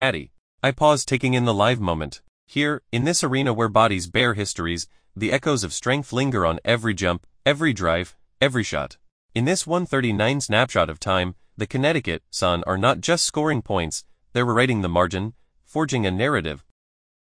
Addy. I pause, taking in the live moment. Here, in this arena where bodies bear histories, the echoes of strength linger on every jump, every drive, every shot. In this 139 snapshot of time, the Connecticut Sun are not just scoring points, they're rewriting the margin, forging a narrative